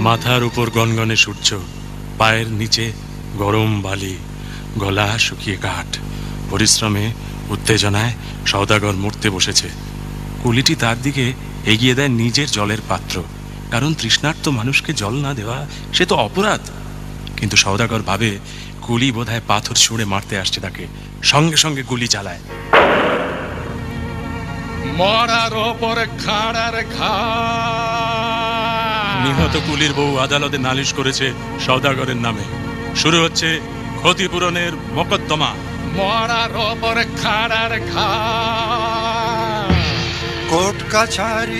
মাথার উপর গনগনে সূর্য, পায়ের নিচে গরম বালি, গলা শুকিয়ে কাঠ। পরিশ্রমে উত্তেজনায় সওদাগর মরতে বসেছে। কুলিটি তার দিকে এগিয়ে দেয় নিজের জলের পাত্র, কারণ তৃষ্ণার্ত মানুষকে জল না দেওয়া সে তো অপরাধ। কিন্তু সওদাগর ভাবে কুলি বোধহয় পাথর ছুঁড়ে মারতে আসছে তাকে, সঙ্গে সঙ্গে গুলি চালায়। মরার ওপরে খাড়ার ঘা। নিহত কুলির বউ আদালতে নালিশ করেছে সওদাগরের নামে। শুরু হচ্ছে ক্ষতিপূরণের মোকদ্দমা। মরার ওপরে খাড়ার ঘা। কোর্ট কাছারি